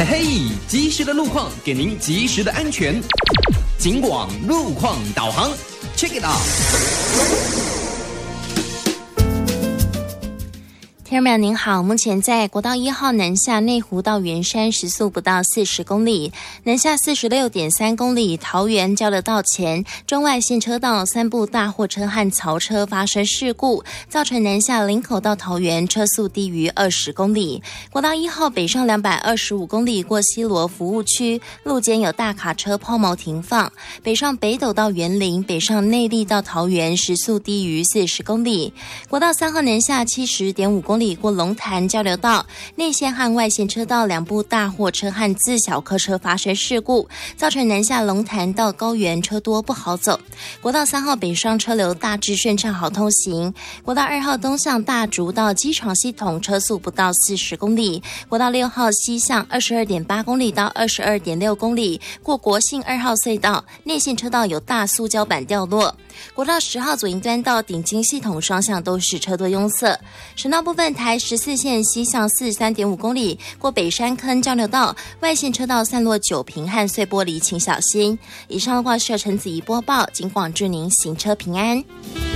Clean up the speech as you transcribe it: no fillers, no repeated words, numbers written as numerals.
嘿嘿，及时的路况给您及时的安全。警广路况导航 ，Check it out。 听众朋友您好，目前在国道1号南下内湖到圆山时速不到40公里，南下46.3公里，桃园交流道前中外线车道3部大货车和槽车发生事故，造成南下林口到桃园车速低于20公里。国道1号北上225公里过西螺服务区，路肩有大卡车抛锚停放，北上北斗到园林，北上内壢到桃园时速低于40公里。国道3号南下70.5公里过龙潭交流道，内线和外线车道2部大货车和自小客车发生事故，造成南下龙潭到高原车多不好走。国道3号北上车流大致顺畅好通行。国道2号东向大竹到机场系统车速不到40公里。国道6号西向22.8公里到22.6公里，过国信2号隧道，内线车道有大塑胶板掉落。国道10号左营端到顶金系统双向都是车多拥塞。省道部分，台14线西向43.5公里，过北山坑交流道，外线车道散落酒瓶和碎玻璃，请小心。以上的话是由陈子怡播报，警广祝您行车平安。